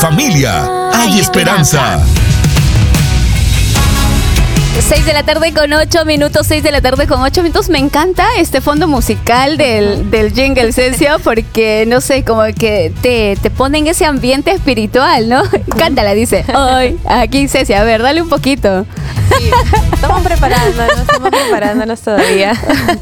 familia, hay esperanza. 6 de la tarde con 8 minutos, 6 de la tarde con 8 minutos. Me encanta este fondo musical del jingle, Cecia, porque no sé, como que te pone en ese ambiente espiritual, ¿no? Cántala, dice. Hoy, aquí Cecia, a ver, dale un poquito. Sí, estamos preparándonos todavía.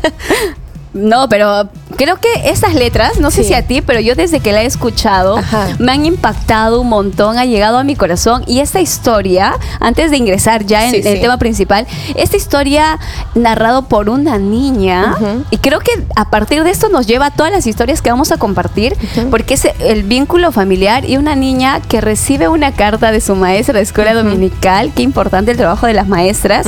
No, pero creo que estas letras, no sé si a ti, pero yo desde que la he escuchado, me han impactado un montón, ha llegado a mi corazón. Y esta historia, antes de ingresar ya en el tema principal, esta historia narrado por una niña, y creo que a partir de esto nos lleva a todas las historias que vamos a compartir, porque es el vínculo familiar y una niña que recibe una carta de su maestra de escuela dominical. Qué importante el trabajo de las maestras.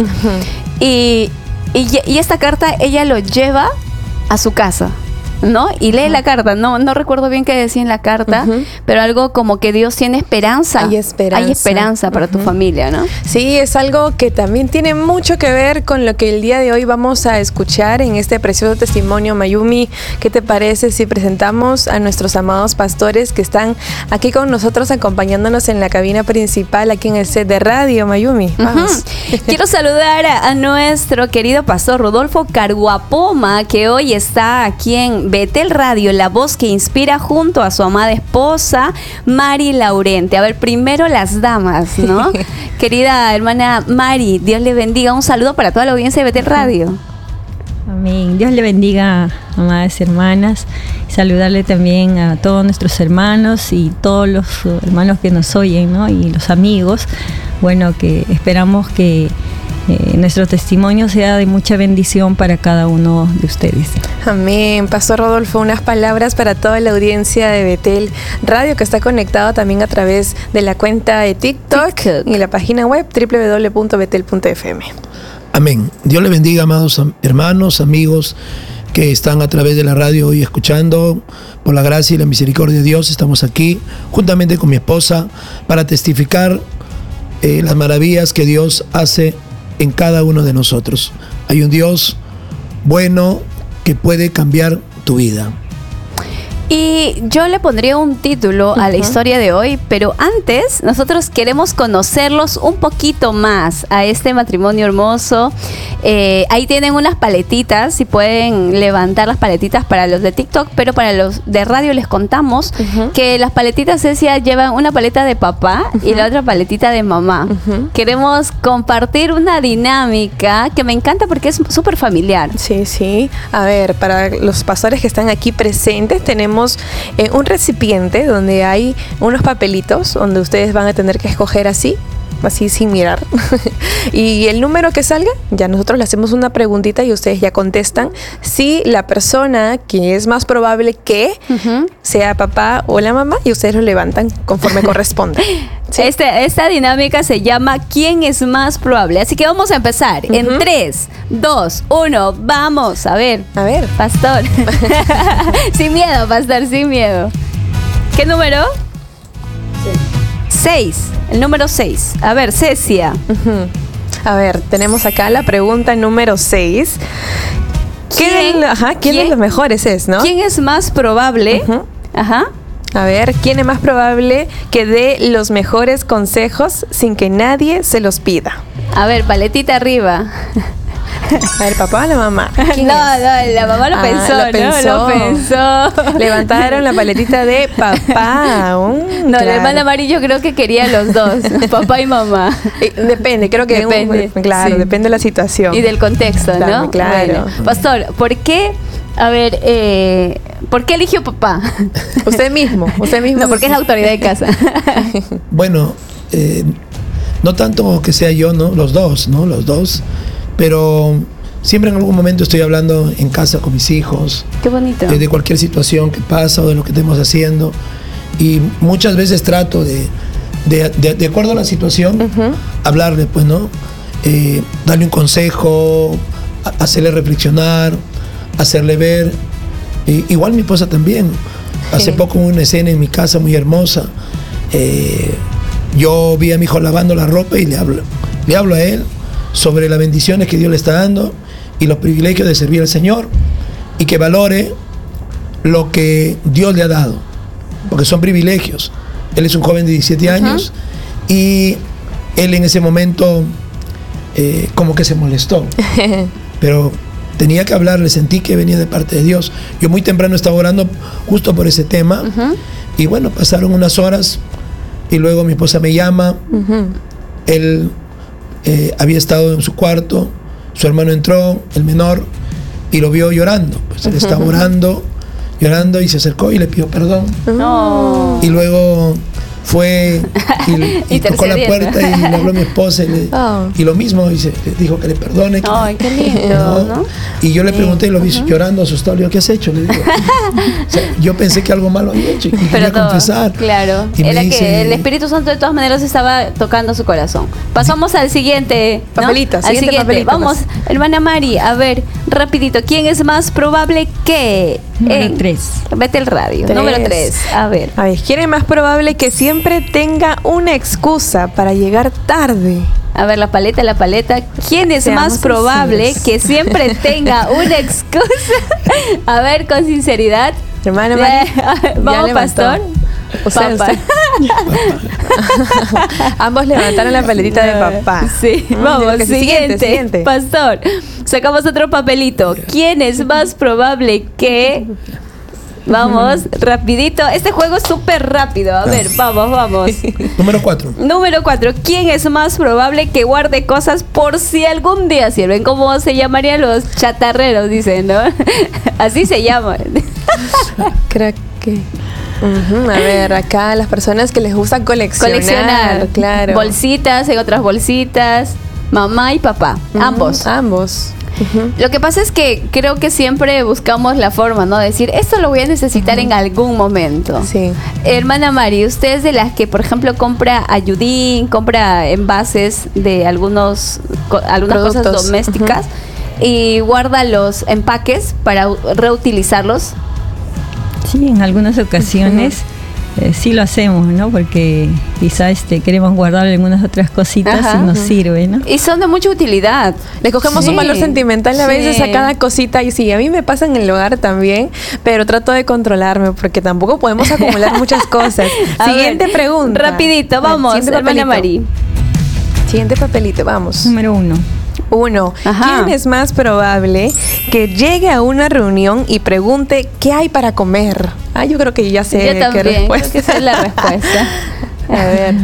Y esta carta ella lo lleva a su casa, ¿no? Y lee la carta. No recuerdo bien qué decía en la carta, pero algo como que Dios tiene esperanza. Hay esperanza para tu familia, ¿no? Sí, es algo que también tiene mucho que ver con lo que el día de hoy vamos a escuchar en este precioso testimonio. Mayumi, ¿qué te parece si presentamos a nuestros amados pastores que están aquí con nosotros acompañándonos en la cabina principal aquí en el set de radio? Mayumi, vamos. Quiero saludar a nuestro querido pastor Rodolfo Carguapoma, que hoy está aquí en Betel Radio, la voz que inspira, junto a su amada esposa Mari Laurente. A ver, primero las damas, ¿no? Querida hermana Mari, Dios le bendiga. Un saludo para toda la audiencia de Betel Radio. Amén. Dios le bendiga, amadas hermanas. Saludarle también a todos nuestros hermanos y todos los hermanos que nos oyen, ¿no? Y los amigos. Bueno, que esperamos que nuestro testimonio sea de mucha bendición para cada uno de ustedes. Amén. Pastor Rodolfo, unas palabras para toda la audiencia de Betel Radio que está conectada también a través de la cuenta de TikTok y la página web www.betel.fm. Amén. Dios le bendiga, amados hermanos, amigos que están a través de la radio hoy escuchando. Por la gracia y la misericordia de Dios estamos aquí juntamente con mi esposa para testificar las maravillas que Dios hace en cada uno de nosotros. Hay un Dios bueno que puede cambiar tu vida. Y yo le pondría un título a la historia de hoy, pero antes nosotros queremos conocerlos un poquito más a este matrimonio hermoso. Ahí tienen unas paletitas, si pueden levantar las paletitas para los de TikTok, pero para los de radio les contamos que las paletitas, Cecia, llevan una paleta de papá y la otra paletita de mamá. Queremos compartir una dinámica que me encanta porque es súper familiar. Sí, sí. A ver, para los pastores que están aquí presentes, tenemos un recipiente donde hay unos papelitos donde ustedes van a tener que escoger así sin mirar. Y el número que salga, ya nosotros le hacemos una preguntita y ustedes ya contestan si la persona que es más probable que sea papá o la mamá, y ustedes lo levantan conforme corresponda. ¿Sí? Esta dinámica se llama ¿Quién es más probable? Así que vamos a empezar en 3, 2, 1, vamos. A ver, pastor. Sin miedo, pastor, sin miedo. ¿Qué número? 6, el número 6. A ver, Cecia. A ver, tenemos acá la pregunta número 6. ¿Quién de los mejores es, no? ¿Quién es más probable? A ver, ¿quién es más probable que dé los mejores consejos sin que nadie se los pida? A ver, paletita arriba. A ver, ¿papá o la mamá? No, la mamá lo pensó. Levantaron la paletita de papá. La hermana Amarillo creo que quería los dos, papá y mamá. Depende, creo que depende de la situación. Y del contexto, ¿no? Claro. Bueno, pastor, ¿por qué? A ver, ¿por qué eligió papá? Usted mismo. No, porque es la autoridad de casa. Bueno, no tanto que sea yo, ¿no? Los dos. Pero siempre en algún momento estoy hablando en casa con mis hijos. Qué bonito. De cualquier situación que pasa o de lo que estemos haciendo. Y muchas veces trato de acuerdo a la situación, hablarle, pues, ¿no? Darle un consejo, hacerle reflexionar, hacerle ver. Igual mi esposa también. Hace poco hubo una escena en mi casa muy hermosa. Yo vi a mi hijo lavando la ropa y le hablo a él sobre las bendiciones que Dios le está dando y los privilegios de servir al Señor, y que valore lo que Dios le ha dado, porque son privilegios. Él es un joven de 17 años y él en ese momento como que se molestó. Pero tenía que hablarle, sentí que venía de parte de Dios. Yo muy temprano estaba orando justo por ese tema. Y bueno, pasaron unas horas y luego mi esposa me llama. Él había estado en su cuarto, su hermano entró, el menor, y lo vio llorando. Pues él estaba orando, llorando, y se acercó y le pidió perdón. Y luego fue y tocó la puerta y le habló a mi esposa y lo mismo, y le dijo que le perdone. Ay, qué lindo, ¿no? Y yo le pregunté, lo vi llorando, asustado, le digo, ¿qué has hecho? Le digo, o sea, yo pensé que algo malo había hecho y quería confesar. Claro, y era que el Espíritu Santo de todas maneras estaba tocando su corazón. Pasamos al siguiente, ¿no? Papelito, al siguiente. Papelito, vamos, hermana Mari, a ver, rapidito, ¿quién es más probable que? Número 3. Vete el radio. Número 3, a ver. ¿Quién es más probable que siempre tenga una excusa para llegar tarde? A ver, la paleta. ¿Quién es más probable que siempre tenga una excusa? A ver, con sinceridad. Hermana María. Vamos, pastor. Papá. Ambos levantaron la paletita de papá. Sí, vamos, siguiente. Pastor, sacamos otro papelito. ¿Quién es más probable que? Vamos, rapidito. Este juego es súper rápido. A ver, vamos. Número 4. Número 4. ¿Quién es más probable que guarde cosas por si algún día sirven? ¿Cómo se llamarían los chatarreros? Dicen, ¿no? Así se llaman. Creo que... A ver, acá las personas que les gusta coleccionar, claro. Bolsitas, en otras bolsitas. Mamá y papá, ambos. Lo que pasa es que creo que siempre buscamos la forma, ¿no? De decir, esto lo voy a necesitar en algún momento. Sí. Hermana Mari, ¿usted es de las que, por ejemplo, compra ayudín, compra envases de algunas cosas domésticas y guarda los empaques para reutilizarlos? Sí, en algunas ocasiones sí lo hacemos, ¿no? Porque quizá queremos guardar algunas otras cositas y nos sirve, ¿no? Y son de mucha utilidad. Le cogemos un valor sentimental a veces a cada cosita, y sí, a mí me pasa en el hogar también, pero trato de controlarme porque tampoco podemos acumular muchas cosas. Siguiente pregunta. Rapidito, vamos, hermana Mari. Siguiente papelito, vamos. Número 1. ¿Quién es más probable que llegue a una reunión y pregunte qué hay para comer? Yo creo que ya sé qué respuesta. Creo que esa es la respuesta. A ver.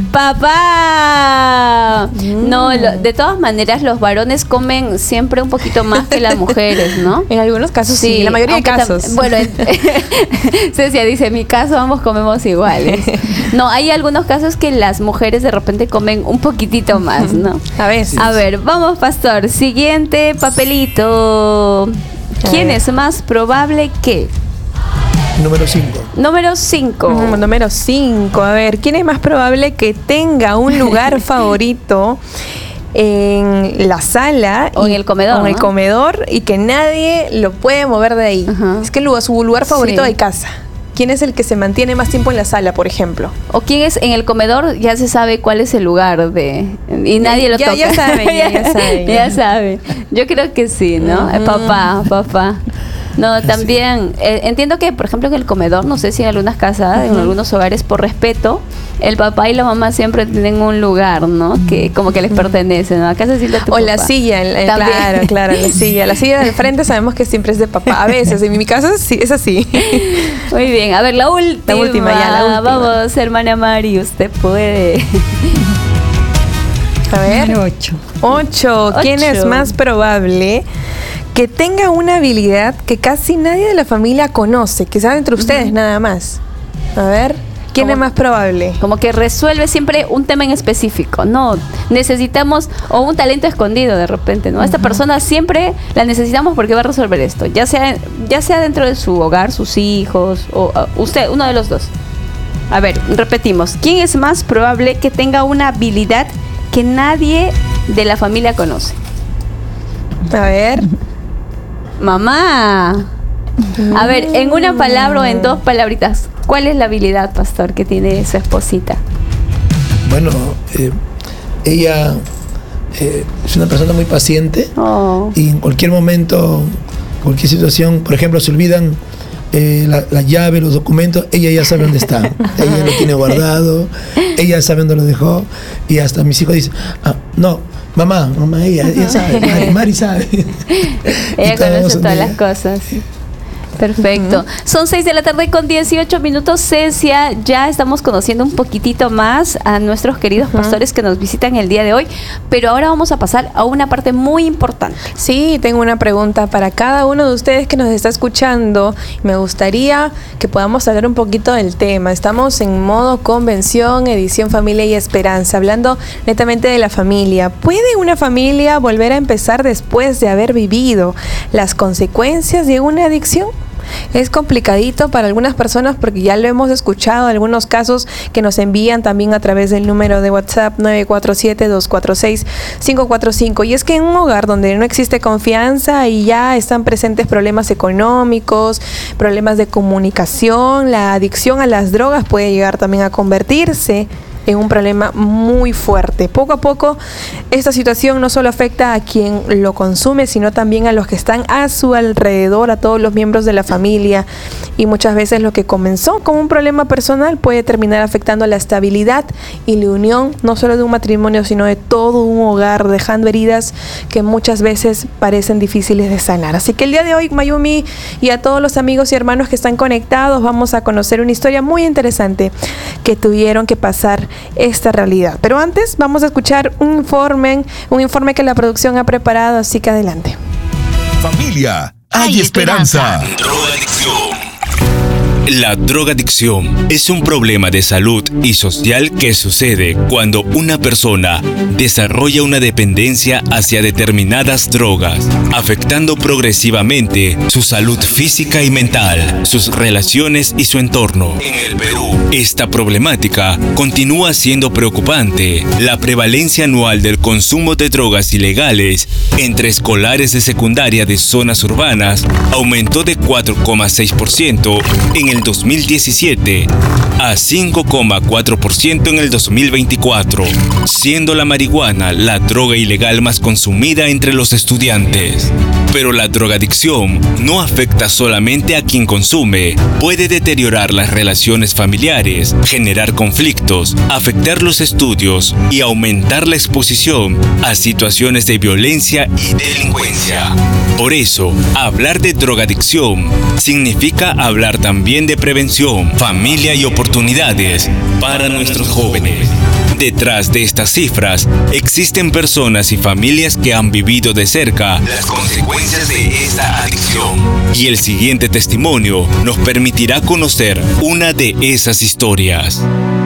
¡Papá! No, de todas maneras los varones comen siempre un poquito más que las mujeres, ¿no? En algunos casos sí, la mayoría de casos. Bueno, Cecia dice, en mi caso ambos comemos iguales. No, hay algunos casos que las mujeres de repente comen un poquitito más, ¿no? A veces. A ver, vamos, pastor. Siguiente papelito. ¿Quién es más probable que? Número 5. Número 5. A ver, ¿quién es más probable que tenga un lugar favorito en la sala o en el comedor? O en el comedor, y que nadie lo puede mover de ahí. Es que su lugar favorito de casa. ¿Quién es el que se mantiene más tiempo en la sala, por ejemplo? O quién es en el comedor, ya se sabe cuál es el lugar y nadie lo toca. Ya sabe. Ya sabe. Yo creo que sí, ¿no? Papá. No, también entiendo que, por ejemplo, en el comedor, no sé si en algunas casas, en algunos hogares, por respeto, el papá y la mamá siempre tienen un lugar, ¿no? Que como que les pertenece, ¿no? Acá se siente tu o papá. la silla, claro, la silla. La silla del frente sabemos que siempre es de papá. A veces, en mi caso sí, es así. Muy bien, a ver, la última. La última. Vamos, hermana Mari, usted puede. A ver. 8. ¿Quién es más probable que tenga una habilidad que casi nadie de la familia conoce, que sabe entre ustedes nada más? A ver, ¿quién es más probable? Como que resuelve siempre un tema en específico, ¿no? Necesitamos, o un talento escondido de repente, ¿no? Esta persona siempre la necesitamos porque va a resolver esto, ya sea dentro de su hogar, sus hijos, o usted, uno de los dos. A ver, repetimos. ¿Quién es más probable que tenga una habilidad que nadie de la familia conoce? A ver. Mamá. A ver, en una palabra o en 2 palabritas, ¿cuál es la habilidad, pastor, que tiene su esposita? Bueno, ella es una persona muy paciente y en cualquier momento, cualquier situación, por ejemplo, se olvidan la llave, los documentos, ella ya sabe dónde está. Ella lo tiene guardado, ella sabe dónde lo dejó. Y hasta mis hijos dicen, no, mamá, ella sabe, Mari sabe. Ella conoce todas las cosas. Perfecto. Son 6:18 p.m. Cecia, ya estamos conociendo un poquitito más a nuestros queridos pastores que nos visitan el día de hoy, pero ahora vamos a pasar a una parte muy importante. Sí, tengo una pregunta para cada uno de ustedes que nos está escuchando. Me gustaría que podamos hablar un poquito del tema. Estamos en modo convención, edición Familia y Esperanza, hablando netamente de la familia. ¿Puede una familia volver a empezar después de haber vivido las consecuencias de una adicción? Es complicadito para algunas personas porque ya lo hemos escuchado, algunos casos que nos envían también a través del número de WhatsApp 947-246-545. Y es que en un hogar donde no existe confianza y ya están presentes problemas económicos, problemas de comunicación, la adicción a las drogas puede llegar también a convertirse en un problema muy fuerte. Poco a poco, esta situación no solo afecta a quien lo consume, sino también a los que están a su alrededor, a todos los miembros de la familia. Y muchas veces lo que comenzó como un problema personal puede terminar afectando la estabilidad y la unión, no solo de un matrimonio, sino de todo un hogar, dejando heridas que muchas veces parecen difíciles de sanar. Así que el día de hoy, Mayumi, y a todos los amigos y hermanos que están conectados, vamos a conocer una historia muy interesante que tuvieron que pasar esta realidad. Pero antes vamos a escuchar un informe que la producción ha preparado, así que adelante. Familia, hay esperanza. La drogadicción es un problema de salud y social que sucede cuando una persona desarrolla una dependencia hacia determinadas drogas, afectando progresivamente su salud física y mental, sus relaciones y su entorno. En el Perú, esta problemática continúa siendo preocupante. La prevalencia anual del consumo de drogas ilegales entre escolares de secundaria de zonas urbanas aumentó de 4,6% en el 2017 a 5,4% en el 2024, siendo la marihuana la droga ilegal más consumida entre los estudiantes. Pero la drogadicción no afecta solamente a quien consume, puede deteriorar las relaciones familiares, generar conflictos, afectar los estudios y aumentar la exposición a situaciones de violencia y delincuencia. Por eso, hablar de drogadicción significa hablar también de prevención, familia y oportunidades para nuestros jóvenes. Detrás de estas cifras, existen personas y familias que han vivido de cerca las consecuencias de esta adicción. Y el siguiente testimonio nos permitirá conocer una de esas historias.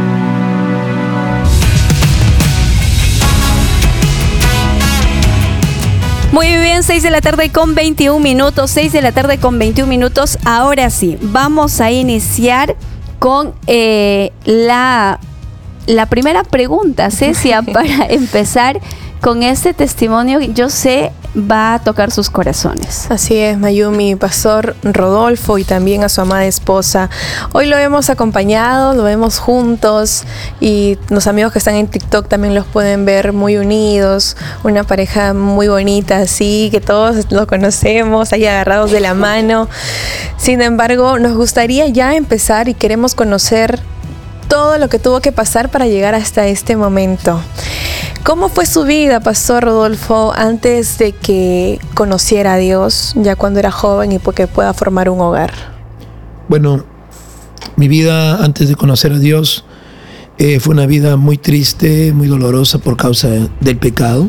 Muy bien, 6:21 p.m. Ahora sí, vamos a iniciar con la primera pregunta, Cecia, para empezar con este testimonio. Yo sé va a tocar sus corazones. Así es, Mayumi, Pastor Rodolfo y también a su amada esposa. Hoy lo hemos acompañado, lo vemos juntos y los amigos que están en TikTok también los pueden ver muy unidos, una pareja muy bonita, así que todos lo conocemos, ahí agarrados de la mano. Sin embargo, nos gustaría ya empezar y queremos conocer todo lo que tuvo que pasar para llegar hasta este momento. ¿Cómo fue su vida, Pastor Rodolfo, antes de que conociera a Dios, ya cuando era joven y porque pueda formar un hogar? Bueno, mi vida antes de conocer a Dios fue una vida muy triste, muy dolorosa por causa del pecado.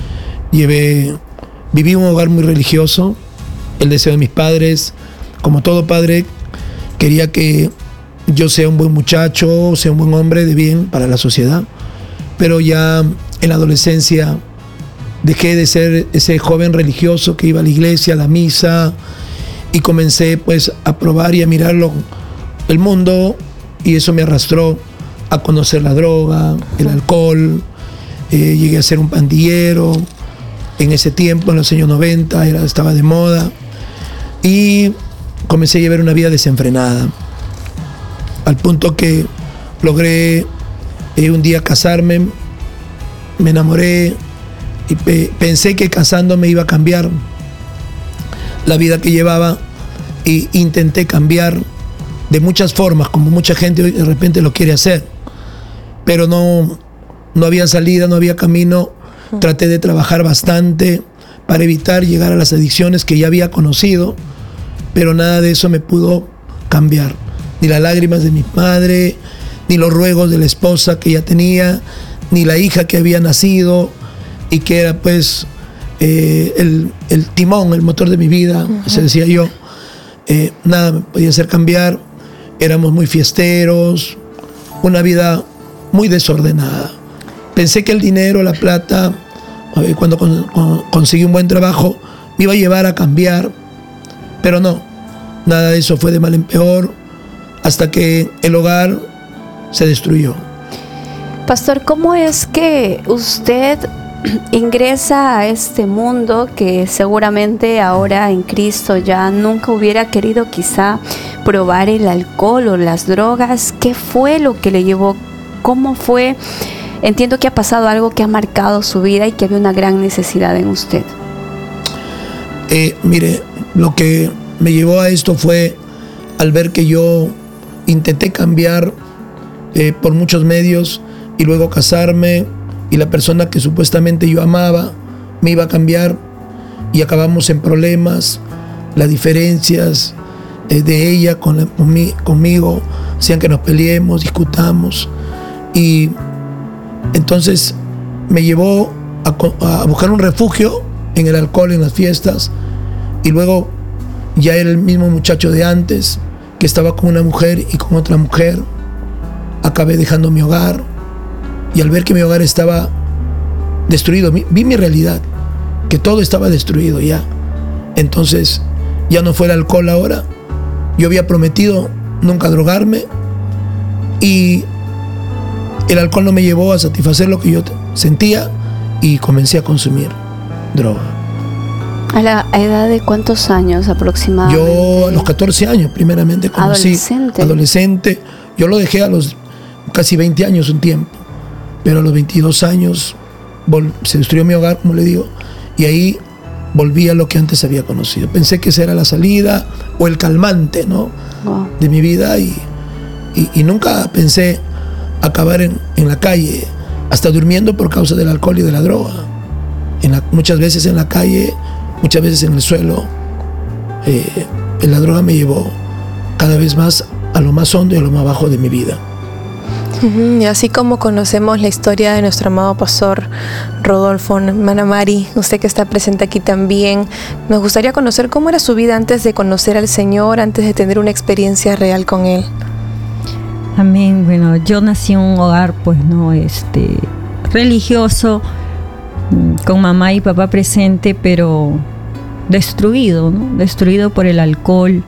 Viví un hogar muy religioso. El deseo de mis padres, como todo padre, quería que yo sea un buen muchacho, sea un buen hombre de bien para la sociedad. Pero ya en la adolescencia dejé de ser ese joven religioso que iba a la iglesia, a la misa, y comencé pues a probar y a mirar el mundo, y eso me arrastró a conocer la droga, el alcohol. Llegué a ser un pandillero en ese tiempo, en los años 90, estaba de moda, y comencé a llevar una vida desenfrenada, al punto que logré un día casarme. Me enamoré y pensé que casándome iba a cambiar la vida que llevaba, Y intenté cambiar de muchas formas, como mucha gente hoy de repente lo quiere hacer. Pero no había salida, no había camino. Traté de trabajar bastante para evitar llegar a las adicciones que ya había conocido, pero nada de eso me pudo cambiar. Ni las lágrimas de mi madre, ni los ruegos de la esposa que ya tenía, ni la hija que había nacido y que era pues el timón, el motor de mi vida, se decía yo. Nada me podía hacer cambiar. Éramos muy fiesteros, una vida muy desordenada. Pensé que el dinero, la plata, cuando conseguí un buen trabajo, me iba a llevar a cambiar, pero no, nada de eso, fue de mal en peor, hasta que el hogar se destruyó. Pastor, ¿cómo es que usted ingresa a este mundo que seguramente ahora en Cristo ya nunca hubiera querido quizá probar el alcohol o las drogas? ¿Qué fue lo que le llevó? ¿Cómo fue? Entiendo que ha pasado algo que ha marcado su vida y que había una gran necesidad en usted. Mire, lo que me llevó a esto fue al ver que yo intenté cambiar por muchos medios y luego casarme, y la persona que supuestamente yo amaba me iba a cambiar y acabamos en problemas. Las diferencias de ella conmigo hacían que nos peleemos, discutamos, y entonces me llevó a buscar un refugio en el alcohol, en las fiestas, y luego ya era el mismo muchacho de antes, que estaba con una mujer y con otra mujer. Acabé dejando mi hogar, y al ver que mi hogar estaba destruido, vi mi realidad, que todo estaba destruido ya. Entonces ya no fue el alcohol ahora. Yo había prometido nunca drogarme, y el alcohol no me llevó a satisfacer lo que yo sentía, y comencé a consumir droga. ¿A la edad de cuántos años aproximadamente? Yo a los 14 años primeramente conocí. Adolescente. Yo lo dejé a los casi 20 años un tiempo, pero a los 22 años se destruyó mi hogar, como le digo, y ahí volví a lo que antes había conocido. Pensé que esa era la salida o el calmante, ¿no? Wow. De mi vida, y nunca pensé acabar en la calle, hasta durmiendo por causa del alcohol y de la droga. Muchas veces en la calle, muchas veces en el suelo. La droga me llevó cada vez más a lo más hondo y a lo más bajo de mi vida. Y así como conocemos la historia de nuestro amado pastor Rodolfo, hermana Mari, usted que está presente aquí también, nos gustaría conocer cómo era su vida antes de conocer al Señor, antes de tener una experiencia real con Él. Amén. Bueno, yo nací en un hogar, pues, no, religioso, con mamá y papá presente, pero destruido, ¿no? Destruido por el alcohol,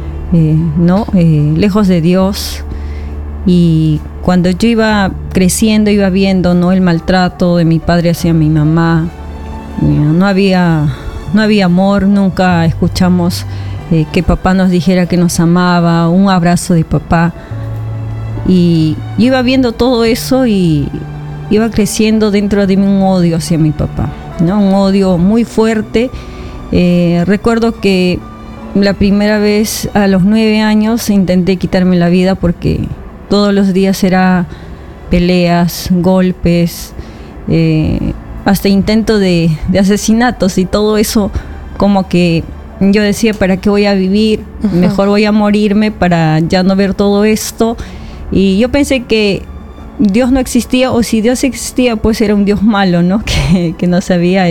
lejos de Dios. Y cuando yo iba creciendo, iba viendo, ¿no?, el maltrato de mi padre hacia mi mamá. No había amor, nunca escuchamos que papá nos dijera que nos amaba, un abrazo de papá. Y yo iba viendo todo eso y iba creciendo dentro de mí un odio hacia mi papá, ¿no? Un odio muy fuerte. Recuerdo que la primera vez a los 9 años intenté quitarme la vida porque todos los días era peleas, golpes, hasta intento de asesinatos, y todo eso, como que yo decía, ¿para qué voy a vivir? Mejor voy a morirme para ya no ver todo esto. Y yo pensé que Dios no existía, o si Dios existía, pues era un Dios malo, ¿no? Que nos había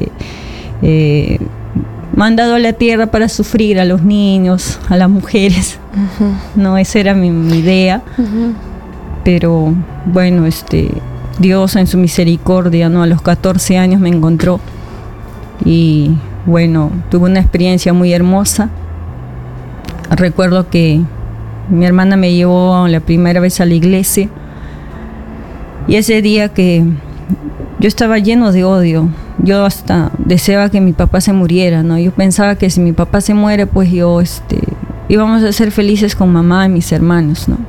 mandado a la tierra para sufrir a los niños, a las mujeres. No, esa era mi idea. Pero bueno, Dios en su misericordia, ¿no?, a los 14 años me encontró, y bueno, tuve una experiencia muy hermosa. Recuerdo que mi hermana me llevó la primera vez a la iglesia, y ese día que yo estaba lleno de odio, yo hasta deseaba que mi papá se muriera, ¿no? Yo pensaba que si mi papá se muere, pues yo íbamos a ser felices con mamá y mis hermanos, ¿no?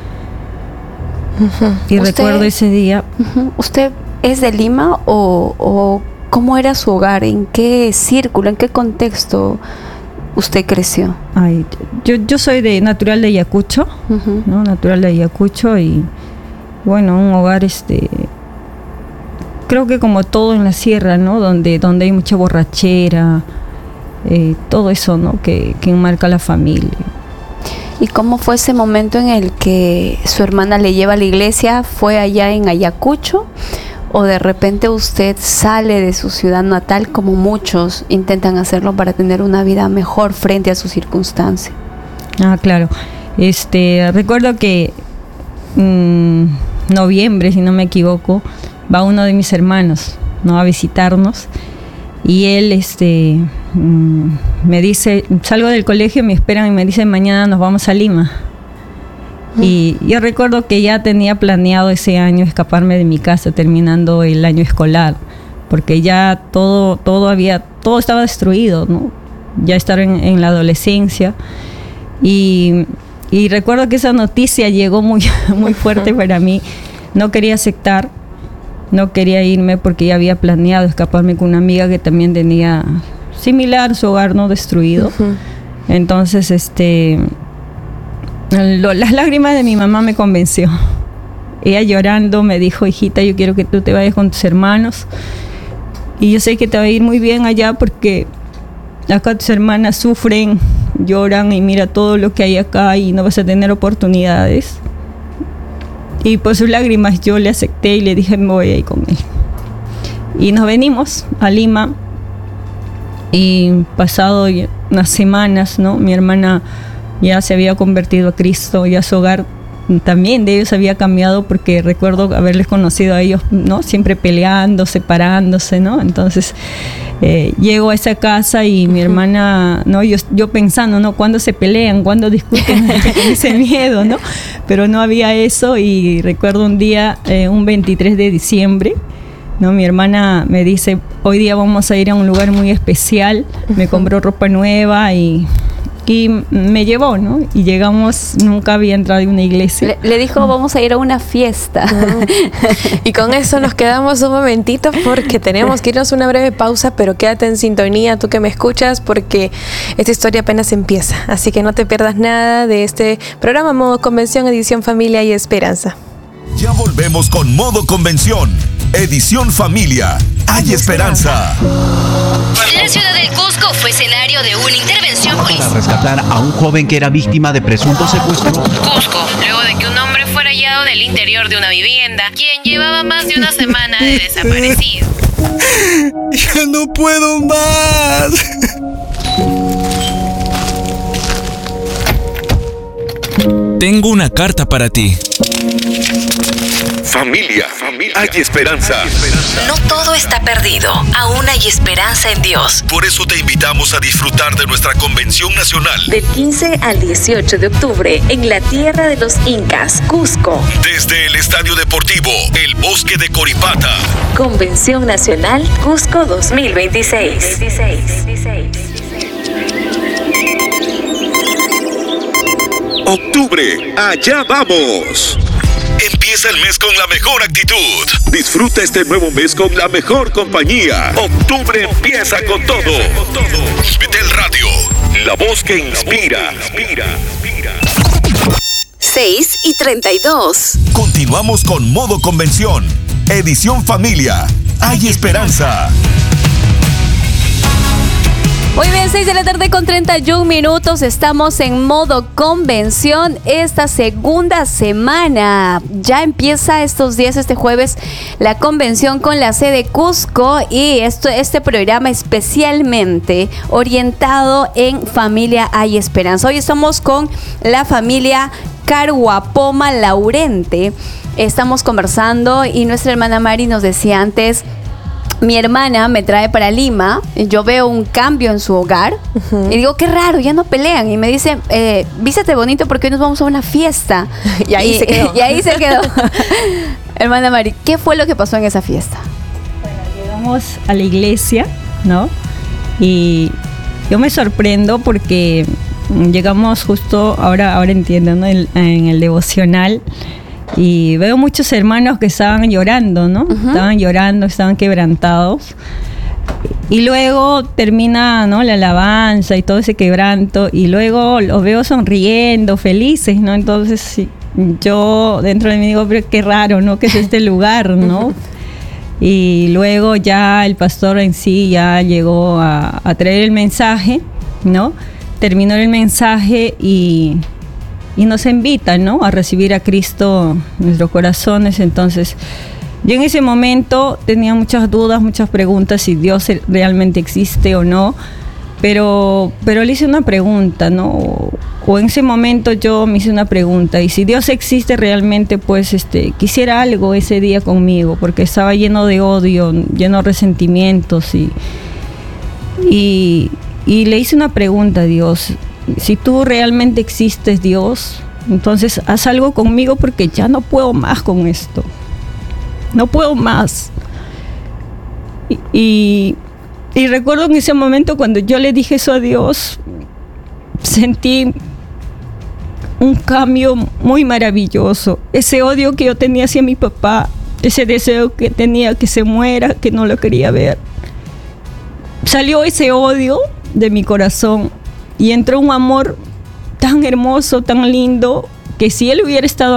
Y recuerdo ese día. ¿Usted es de Lima o cómo era su hogar? ¿En qué círculo, en qué contexto usted creció? Ay, yo soy natural de Ayacucho, ¿no? Natural de Ayacucho y bueno, un hogar creo que como todo en la sierra, ¿no? Donde hay mucha borrachera, todo eso, ¿no? Que enmarca la familia. ¿Y cómo fue ese momento en el que su hermana le lleva a la iglesia? ¿Fue allá en Ayacucho? ¿O de repente usted sale de su ciudad natal como muchos intentan hacerlo para tener una vida mejor frente a sus circunstancias? Ah, claro. Recuerdo que en noviembre, si no me equivoco, va uno de mis hermanos, ¿no? A visitarnos. Y él me dice, salgo del colegio, me esperan y me dicen, mañana nos vamos a Lima. Y yo recuerdo que ya tenía planeado ese año escaparme de mi casa terminando el año escolar, porque ya todo estaba destruido, ¿no? Ya estar en la adolescencia. Y recuerdo que esa noticia llegó muy, muy fuerte para mí. No quería aceptar, no quería irme porque ya había planeado escaparme con una amiga que también tenía similar su hogar, ¿no? Destruido. Entonces, las lágrimas de mi mamá me convenció. Ella llorando me dijo, hijita, yo quiero que tú te vayas con tus hermanos y yo sé que te va a ir muy bien allá porque acá tus hermanas sufren, lloran y mira todo lo que hay acá y no vas a tener oportunidades. Y por sus lágrimas yo le acepté y le dije, me voy a ir con él. Y nos venimos a Lima y pasado unas semanas, ¿no? Mi hermana ya se había convertido a Cristo, ya su hogar también de ellos había cambiado porque recuerdo haberles conocido a ellos, ¿no? Siempre peleando, separándose, ¿no? Entonces llego a esa casa y mi hermana, ¿no? Yo pensando, ¿no? ¿Cuándo se pelean? ¿Cuándo discuten? Con ese miedo, ¿no? Pero no había eso y recuerdo un día, un 23 de diciembre, ¿no? Mi hermana me dice, hoy día vamos a ir a un lugar muy especial, me compró ropa nueva y me llevó, ¿no? Y llegamos, nunca había entrado en una iglesia. Le dijo, vamos a ir a una fiesta. Y con eso nos quedamos un momentito porque tenemos que irnos a una breve pausa, pero quédate en sintonía, tú que me escuchas, porque esta historia apenas empieza. Así que no te pierdas nada de este programa Modo Convención, edición Familia y Esperanza. Ya volvemos con Modo Convención, edición Familia. Hay esperanza. La ciudad del Cusco fue escenario de una intervención policial para rescatar a un joven que era víctima de presunto secuestro. Cusco, luego de que un hombre fuera hallado del interior de una vivienda, quien llevaba más de una semana de desaparecido. ¡Ya no puedo más! Tengo una carta para ti. Familia, hay esperanza. No todo está perdido, aún hay esperanza en Dios. Por eso te invitamos a disfrutar de nuestra convención nacional. Del 15 al 18 de octubre, en la tierra de los Incas, Cusco. Desde el Estadio Deportivo, el Bosque de Coripata. Convención Nacional Cusco 2026. Octubre, allá vamos. Empieza el mes con la mejor actitud. Disfruta este nuevo mes con la mejor compañía. Octubre empieza con todo. Betel Radio, la voz que inspira. 6:32. Continuamos con Modo Convención, edición Familia. Hay esperanza. Muy bien, 6 de la tarde con 31 minutos. Estamos en Modo Convención esta segunda semana. Ya empieza estos días, este jueves, la convención con la sede Cusco y este programa especialmente orientado en Familia Hay Esperanza. Hoy estamos con la familia Carhuapoma Laurente. Estamos conversando y nuestra hermana Mari nos decía antes, mi hermana me trae para Lima, yo veo un cambio en su hogar y digo, qué raro, ya no pelean. Y me dice, vístete bonito porque hoy nos vamos a una fiesta. Y ahí se quedó. Y ahí se quedó. Hermana Mari, ¿qué fue lo que pasó en esa fiesta? Bueno, llegamos a la iglesia, ¿no? Y yo me sorprendo porque llegamos justo, ahora entiendo, ¿no? En el devocional. Y veo muchos hermanos que estaban llorando, ¿no? Estaban llorando, estaban quebrantados. Y luego termina, ¿no?, la alabanza y todo ese quebranto, y luego los veo sonriendo, felices, ¿no? Entonces sí, yo dentro de mí digo, pero qué raro, ¿no?, que es este lugar, ¿no? Y luego ya el pastor en sí ya llegó a traer el mensaje, ¿no? Terminó el mensaje y nos invita, ¿no?, a recibir a Cristo en nuestros corazones. Entonces yo en ese momento tenía muchas dudas, muchas preguntas, si Dios realmente existe o no, pero le hice una pregunta, ¿no? O en ese momento yo me hice una pregunta, y si Dios existe realmente, pues quisiera algo ese día conmigo, porque estaba lleno de odio, lleno de resentimientos, y le hice una pregunta a Dios: si tú realmente existes, Dios, entonces haz algo conmigo, porque ya no puedo más con esto. No puedo más. Y recuerdo en ese momento, cuando yo le dije eso a Dios, sentí un cambio muy maravilloso. Ese odio que yo tenía hacia mi papá, ese deseo que tenía que se muera, que no lo quería ver, salió ese odio de mi corazón y entró un amor tan hermoso, tan lindo, que si él hubiera estado